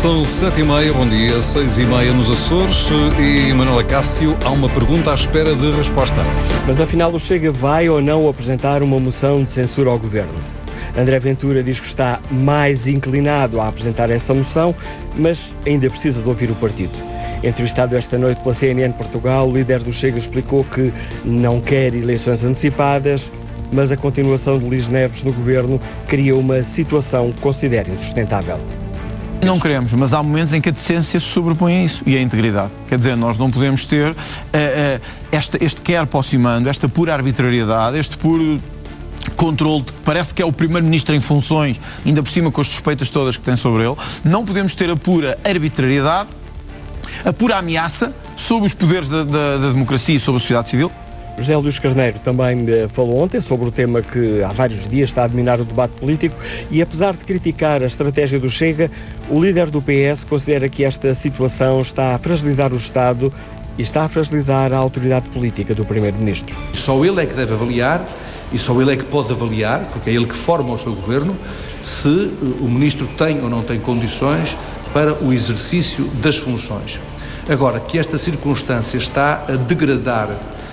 São 7h30, bom dia, 6h30 nos Açores e Manuela Cássio, há uma pergunta à espera de resposta. Mas afinal o Chega vai ou não apresentar uma moção de censura ao Governo? André Ventura diz que está mais inclinado a apresentar essa moção, mas ainda precisa de ouvir o partido. Entrevistado esta noite pela CNN Portugal, o líder do Chega explicou que não quer eleições antecipadas, mas a continuação de Luís Neves no Governo cria uma situação que considera insustentável. Não queremos, mas há momentos em que a decência se sobrepõe a isso e a integridade. Quer dizer, nós não podemos ter este quer aproximando, esta pura arbitrariedade, este puro controle, que parece que é o primeiro-ministro em funções, ainda por cima com as suspeitas todas que tem sobre ele. Não podemos ter a pura arbitrariedade, a pura ameaça sobre os poderes da democracia e sobre a sociedade civil. José Luís Carneiro também falou ontem sobre o tema que há vários dias está a dominar o debate político e, apesar de criticar a estratégia do Chega, o líder do PS considera que esta situação está a fragilizar o Estado e está a fragilizar a autoridade política do Primeiro-Ministro. Só ele é que deve avaliar e só ele é que pode avaliar, porque é ele que forma o seu governo, se o Ministro tem ou não tem condições para o exercício das funções. Agora, que esta circunstância está a degradar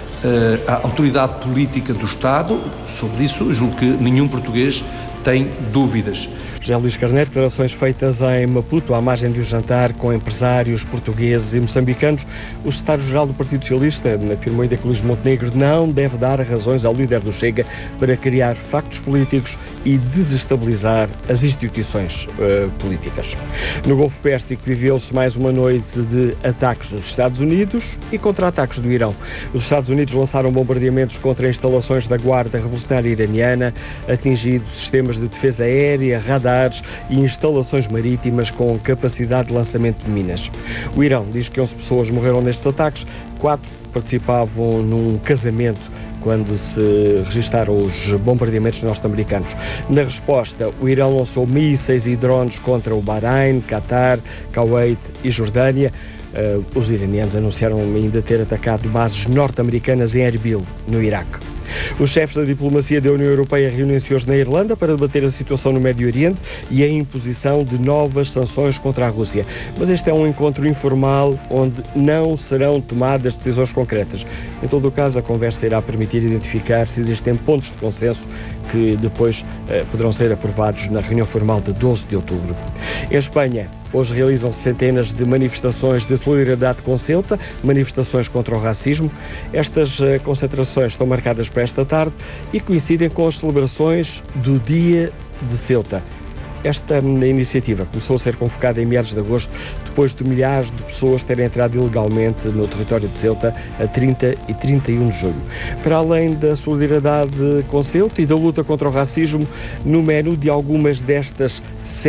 a autoridade política do Estado, sobre isso julgo que nenhum português tem dúvidas. José Luís Carneiro, declarações feitas em Maputo, à margem de um jantar com empresários portugueses e moçambicanos. O secretário-geral do Partido Socialista afirmou ainda que Luís Montenegro não deve dar razões ao líder do Chega para criar factos políticos e desestabilizar as instituições políticas. No Golfo Pérsico viveu-se mais uma noite de ataques dos Estados Unidos e contra-ataques do Irão. Os Estados Unidos lançaram bombardeamentos contra instalações da Guarda Revolucionária Iraniana, atingindo sistemas de defesa aérea, radares e instalações marítimas com capacidade de lançamento de minas. O Irão diz que 11 pessoas morreram nestes ataques, 4 participavam num casamento quando se registaram os bombardeamentos norte-americanos. Na resposta, o Irão lançou mísseis e drones contra o Bahrein, Qatar, Kuwait e Jordânia. Os iranianos anunciaram ainda ter atacado bases norte-americanas em Erbil, no Iraque. Os chefes da diplomacia da União Europeia reúnem-se hoje na Irlanda para debater a situação no Médio Oriente e a imposição de novas sanções contra a Rússia. Mas este é um encontro informal onde não serão tomadas decisões concretas. Em todo o caso, a conversa irá permitir identificar se existem pontos de consenso que depois poderão ser aprovados na reunião formal de 12 de outubro. Em Espanha, hoje realizam-se centenas de manifestações de solidariedade com Ceuta, manifestações contra o racismo. Estas concentrações estão marcadas para esta tarde e coincidem com as celebrações do Dia de Ceuta. Esta iniciativa começou a ser convocada em meados de agosto, depois de milhares de pessoas terem entrado ilegalmente no território de Ceuta a 30 e 31 de julho. Para além da solidariedade com Ceuta e da luta contra o racismo, no menu de algumas destas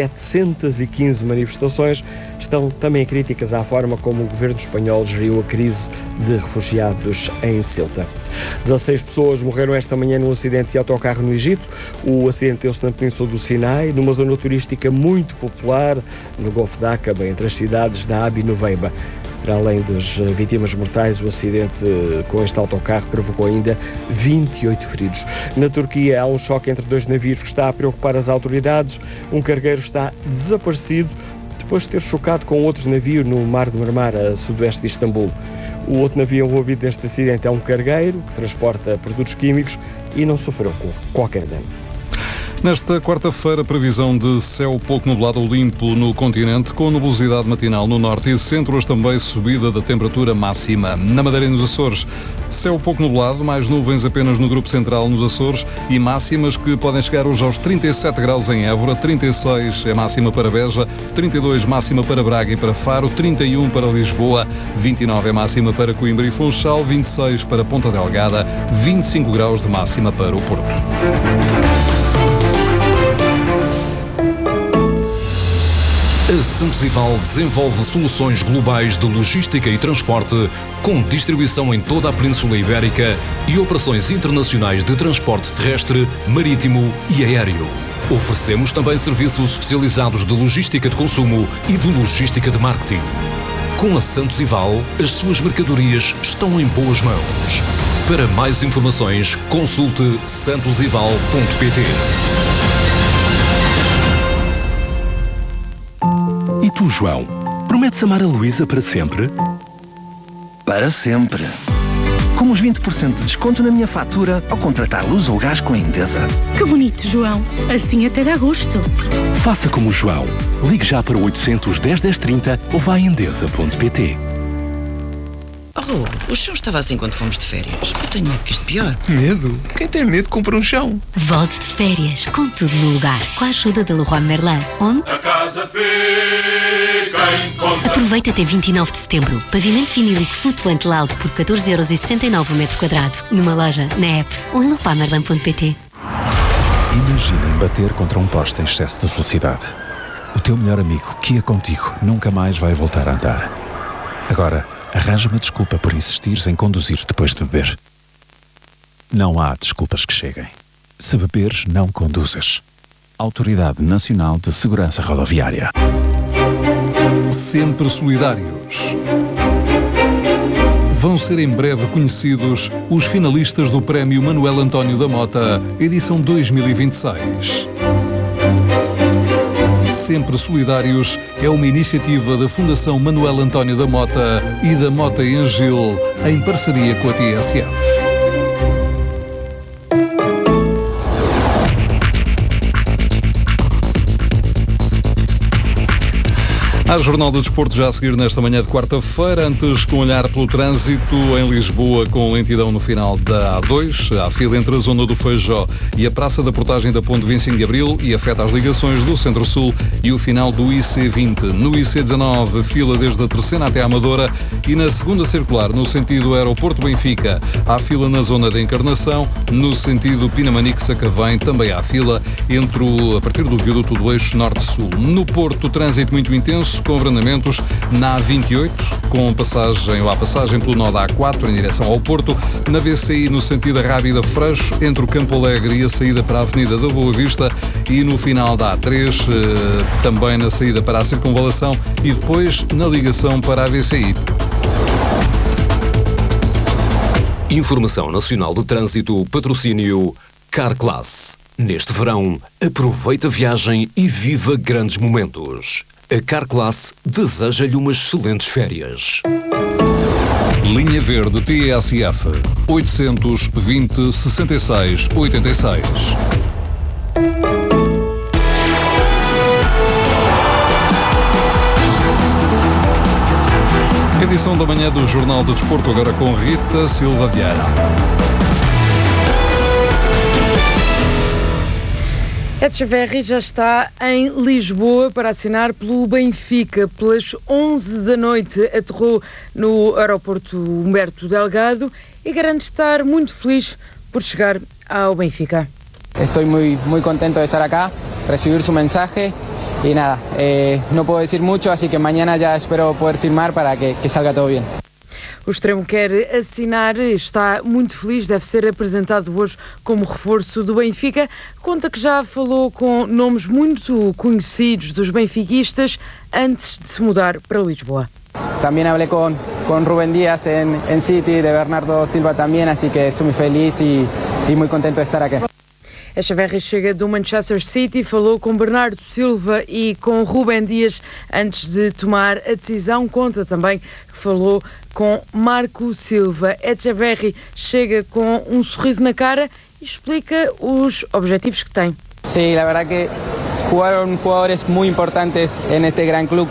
715 manifestações estão também críticas à forma como o governo espanhol geriu a crise de refugiados em Ceuta. 16 pessoas morreram esta manhã num acidente de autocarro no Egito. O acidente deu-se na Península do Sinai, numa zona turística muito popular no Golfo de Aqaba, entre as cidades da Ab e Nuveiba. Para além das vítimas mortais, o acidente com este autocarro provocou ainda 28 feridos. Na Turquia há um choque entre dois navios que está a preocupar as autoridades. Um cargueiro está desaparecido depois de ter chocado com outro navio no Mar de Marmara, a sudoeste de Istambul. O outro navio envolvido neste acidente é um cargueiro que transporta produtos químicos e não sofreu com qualquer dano. Nesta quarta-feira, previsão de céu pouco nublado ou limpo no continente, com nubosidade matinal no norte e centro, hoje também subida da temperatura máxima. Na Madeira e nos Açores, céu pouco nublado, mais nuvens apenas no grupo central nos Açores e máximas que podem chegar hoje aos 37 graus em Évora, 36 é máxima para Beja, 32 máxima para Braga e para Faro, 31 para Lisboa, 29 é máxima para Coimbra e Funchal, 26 para Ponta Delgada, 25 graus de máxima para o Porto. A Santos Ival desenvolve soluções globais de logística e transporte, com distribuição em toda a Península Ibérica e operações internacionais de transporte terrestre, marítimo e aéreo. Oferecemos também serviços especializados de logística de consumo e de logística de marketing. Com a Santos Ival, as suas mercadorias estão em boas mãos. Para mais informações, consulte santosival.pt. tu, João, prometes amar a Luísa para sempre? Para sempre. Com os 20% de desconto na minha fatura ao contratar luz ou gás com a Endesa. Que bonito, João. Assim até dá gosto. Faça como o João. Ligue já para o 810 1030 ou vá a endesa.pt. O chão estava assim quando fomos de férias. Eu tenho medo que isto pior. Medo? Quem tem medo compra um chão. Volte de férias, com tudo no lugar, com a ajuda da Leroy Merlin. Onde? A casa fica em conta. Aproveita até 29 de setembro. Pavimento vinílico flutuante Loud por 14,69€ o metro quadrado. Numa loja, na app ou em leroymerlin.pt. Imaginem bater contra um poste em excesso de velocidade. O teu melhor amigo, que ia contigo, nunca mais vai voltar a andar. Agora, arranja uma desculpa por insistires em conduzir depois de beber. Não há desculpas que cheguem. Se beberes, não conduzas. Autoridade Nacional de Segurança Rodoviária. Sempre solidários. Vão ser em breve conhecidos os finalistas do Prémio Manuel António da Mota, edição 2026. Sempre Solidários é uma iniciativa da Fundação Manuel António da Mota e da Mota Engil, em parceria com a TSF. Há Jornal do Desporto já a seguir nesta manhã de quarta-feira, antes com olhar pelo trânsito em Lisboa com lentidão no final da A2, há fila entre a zona do Feijó e a Praça da Portagem da Ponte 25 de Abril e afeta as ligações do Centro-Sul e o final do IC20. No IC19, fila desde a Terceira até a Amadora e na segunda circular, no sentido Aeroporto Benfica, há fila na zona da Encarnação, no sentido Pinamanique-Sacavém também há fila a partir do viaduto do eixo Norte-Sul. No Porto, trânsito muito intenso, com abrandamentos na A28, com passagem pelo nó da A4 em direção ao Porto, na VCI no sentido Rábida Freixo, entre o Campo Alegre e a saída para a Avenida da Boa Vista e no final da A3, também na saída para a Circunvalação e depois na ligação para a VCI. Informação Nacional do Trânsito, patrocínio Carclass. Neste verão, aproveita a viagem e viva grandes momentos. A Carclass deseja-lhe umas excelentes férias. Linha Verde TSF 820 66 86. Edição da manhã do Jornal do Desporto, agora com Rita Silva Vieira. Etcheverry já está em Lisboa para assinar pelo Benfica. Pelas 11 da noite aterrou no aeroporto Humberto Delgado e garante estar muito feliz por chegar ao Benfica. Estou muy contento de estar acá, recibir su mensaje y nada, no puedo decir mucho, así que mañana ya espero poder firmar para que salga todo bien. O extremo quer assinar, está muito feliz, deve ser apresentado hoje como reforço do Benfica. Conta que já falou com nomes muito conhecidos dos benfiquistas antes de se mudar para Lisboa. También hablé con Rubén Díaz en City, de Bernardo Silva también, así que estoy muy feliz y muy contento de estar aquí. Etcheverry chega do Manchester City, falou com Bernardo Silva e com Rubén Díaz antes de tomar a decisão. Conta também que falou com Marco Silva. Etcheverry chega com um sorriso na cara e explica os objetivos que tem. Sí, la verdad que jugaron jugadores muy importantes en este gran club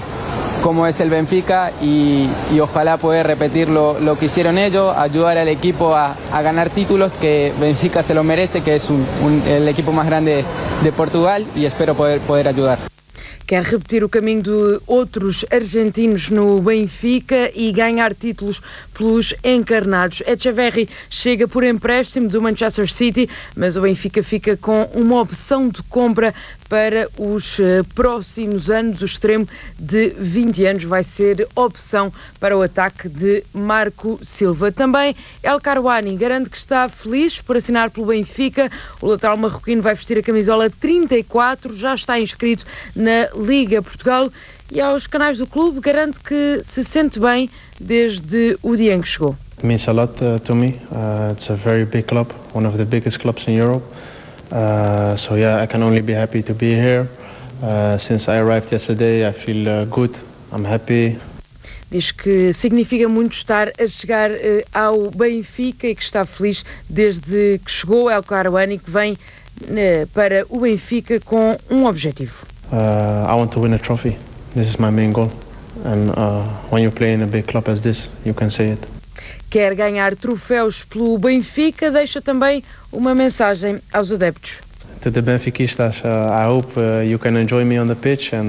como es el Benfica y ojalá poder repetir lo que hicieron ellos, ayudar al equipo a ganar títulos, que Benfica se lo merece, que es el equipo más grande de Portugal y espero poder ayudar. Quer repetir o caminho de outros argentinos no Benfica e ganhar títulos pelos encarnados. Etcheverry chega por empréstimo do Manchester City, mas o Benfica fica com uma opção de compra para os próximos anos. O extremo de 20 anos vai ser opção para o ataque de Marco Silva. Também El Karouani garante que está feliz por assinar pelo Benfica. O lateral marroquino vai vestir a camisola 34, já está inscrito na Liga Portugal e aos canais do clube garante que se sente bem desde o dia em que chegou. It means a lot to me. It's a very big club, one of the biggest clubs in Europe. So yeah, I can only be happy to be here. Since I arrived yesterday, I feel good. I'm happy. Diz que significa muito estar a chegar ao Benfica e que está feliz desde que chegou El Karouani, que vem para o Benfica com um objetivo. I want to win a trophy. This is my main goal. And when you play in a big club as this, you can say it. Quer ganhar troféus pelo Benfica, deixa também uma mensagem aos adeptos. To the Benfiquistas, I hope you can enjoy me on the pitch and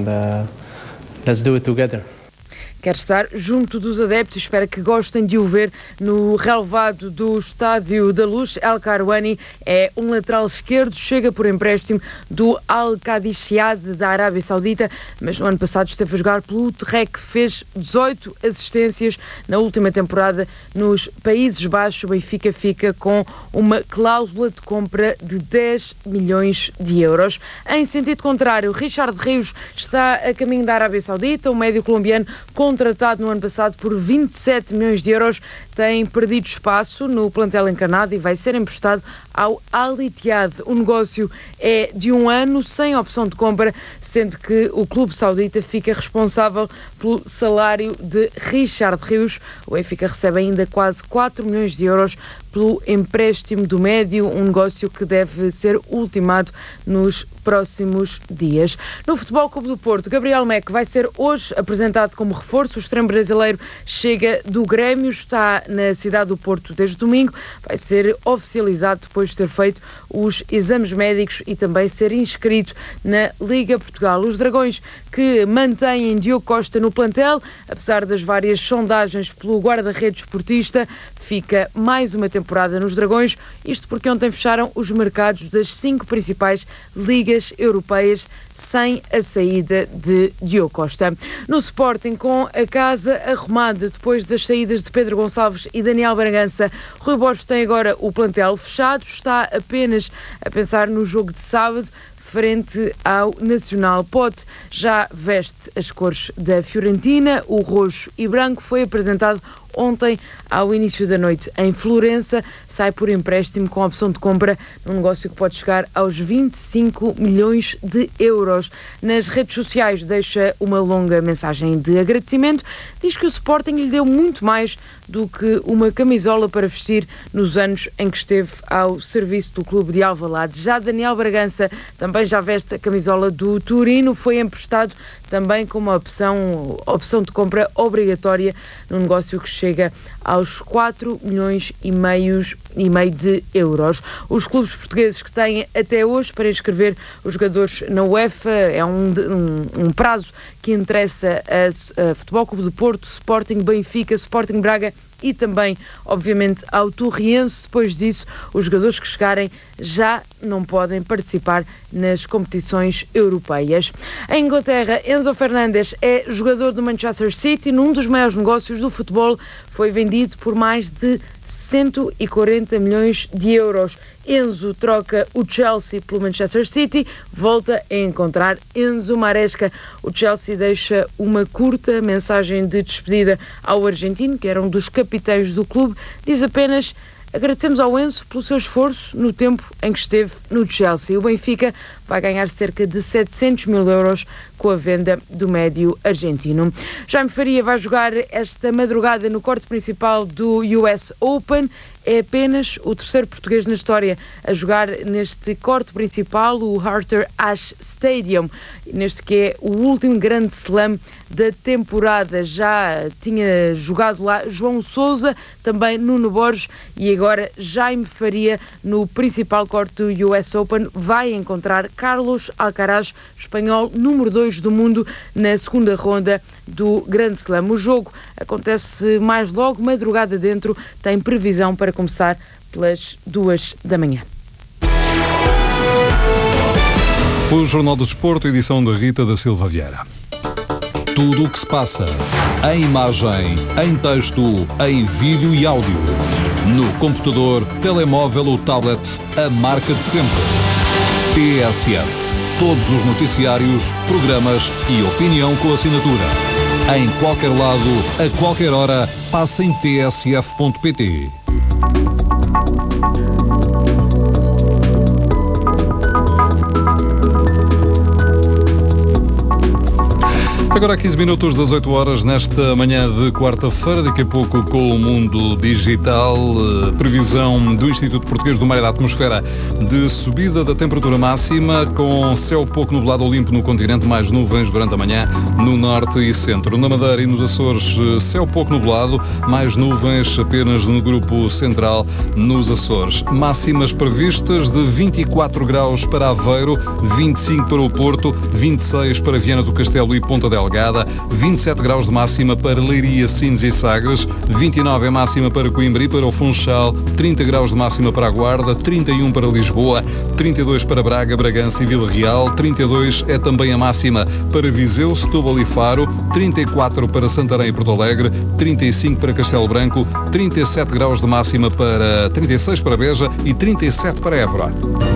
let's do it together. Quer estar junto dos adeptos e espera que gostem de o ver no relevado do Estádio da Luz. El Karouani é um lateral esquerdo, chega por empréstimo do Al-Qadisiyad da Arábia Saudita, mas no ano passado esteve a jogar pelo Terrec, fez 18 assistências na última temporada nos Países Baixos. O Benfica fica com uma cláusula de compra de 10 milhões de euros. Em sentido contrário, Richard Rios está a caminho da Arábia Saudita. O médio colombiano contratado no ano passado por 27 milhões de euros, tem perdido espaço no plantel encarnado e vai ser emprestado ao Al-Ittihad. O negócio é de 1 ano, sem opção de compra, sendo que o clube saudita fica responsável pelo salário de Richard Rios. O Benfica recebe ainda quase 4 milhões de euros pelo empréstimo do médio, um negócio que deve ser ultimado nos próximos dias. No Futebol Clube do Porto, Gabriel Meque vai ser hoje apresentado como reforço. O extremo brasileiro chega do Grêmio, está na cidade do Porto desde domingo, vai ser oficializado depois de ter feito os exames médicos e também ser inscrito na Liga Portugal. Os Dragões, que mantêm Diogo Costa no plantel, apesar das várias sondagens pelo guarda-redes esportista, fica mais uma temporada nos Dragões, isto porque ontem fecharam os mercados das 5 principais ligas europeias sem a saída de Diogo Costa. No Sporting, com a casa arrumada depois das saídas de Pedro Gonçalves e Daniel Bragança, Rui Borges tem agora o plantel fechado, está apenas a pensar no jogo de sábado frente ao Nacional. Pote já veste as cores da Fiorentina, o roxo e branco, foi apresentado ontem ao início da noite em Florença, sai por empréstimo com opção de compra num negócio que pode chegar aos 25 milhões de euros. Nas redes sociais deixa uma longa mensagem de agradecimento, diz que o Sporting lhe deu muito mais do que uma camisola para vestir nos anos em que esteve ao serviço do clube de Alvalade. Já Daniel Bragança também já veste a camisola do Turino, foi emprestado também com uma opção de compra obrigatória num negócio que chega aos 4 milhões e meio de euros. Os clubes portugueses que têm até hoje para inscrever os jogadores na UEFA, é um prazo que interessa a Futebol Clube do Porto, Sporting Benfica, Sporting Braga e também, obviamente, ao Torriense. Depois disso, os jogadores que chegarem já não podem participar nas competições europeias. Em Inglaterra, Enzo Fernandes é jogador do Manchester City, num dos maiores negócios do futebol, foi vendido por mais de 140 milhões de euros. Enzo troca o Chelsea pelo Manchester City, volta a encontrar Enzo Maresca. O Chelsea deixa uma curta mensagem de despedida ao argentino, que era um dos capitães do clube, diz apenas: agradecemos ao Enzo pelo seu esforço no tempo em que esteve no Chelsea. O Benfica vai ganhar cerca de 700 mil euros com a venda do médio argentino. Jaime Faria vai jogar esta madrugada no corte principal do US Open. É apenas o terceiro português na história a jogar neste corte principal, o Arthur Ashe Stadium, neste que é o último grande slam da temporada. Já tinha jogado lá João Sousa, também Nuno Borges e agora Jaime Faria no principal corte do US Open vai encontrar Carlos Alcaraz, espanhol número 2 do mundo, na segunda ronda do Grande Slam. O jogo acontece mais logo, madrugada dentro, tem previsão para começar pelas 2 da manhã. O Jornal do Desporto, edição da Rita da Silva Vieira. Tudo o que se passa, em imagem, em texto, em vídeo e áudio. No computador, telemóvel ou tablet, a marca de sempre. TSF. Todos os noticiários, programas e opinião com assinatura. Em qualquer lado, a qualquer hora, passa em tsf.pt. Agora a 15 minutos das 8 horas, nesta manhã de quarta-feira, daqui a pouco com o mundo digital, previsão do Instituto Português do Mar e da Atmosfera de subida da temperatura máxima, com céu pouco nublado ou limpo no continente, mais nuvens durante a manhã no norte e centro. Na Madeira e nos Açores, céu pouco nublado, mais nuvens apenas no grupo central nos Açores. Máximas previstas de 24 graus para Aveiro, 25 para o Porto, 26 para Viana do Castelo e Ponta Delgada, 27 graus de máxima para Leiria, Sines e Sagres, 29 é máxima para Coimbra e para o Funchal, 30 graus de máxima para a Guarda, 31 para Lisboa, 32 para Braga, Bragança e Vila Real, 32 é também a máxima para Viseu, Setúbal e Faro, 34 para Santarém e Porto Alegre, 35 para Castelo Branco, 37 graus de máxima para 36 para Beja e 37 para Évora.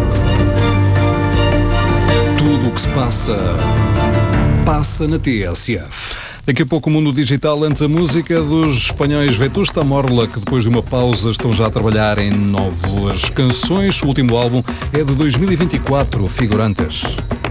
Tudo o que se passa na TSF. Daqui a pouco o mundo digital, antes a música dos espanhóis Vetusta Morla, que depois de uma pausa estão já a trabalhar em novas canções. O último álbum é de 2024, Figurantes.